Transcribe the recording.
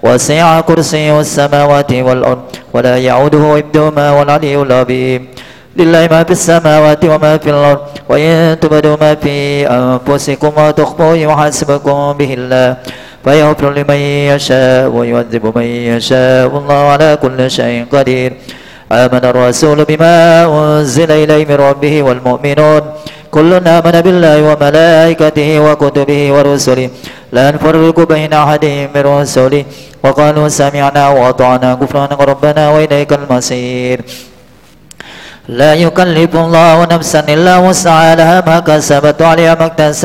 وسع كرسيه السماوات والأرض ولا يعوده حفظهما والعلي العظيم لله ما في السماوات وما في الأرض وإن تبدوا ما في أنفسكم وتخفوه يحاسبكم به الله فيغفر لمن يشاء ويعذب من يشاء والله على كل شيء قدير آمن الرسول بما أنزل إليه من ربه والمؤمنون كل آمن بالله وملائكته وكتبه ورسله لا نفرق بين أحد من رسله وقالوا سمعنا وأطعنا غفرانك ربنا وإليك المصير لا يكلف الله نفسا إلا وسعها لها ما كسبت وعليها ما اكتسبت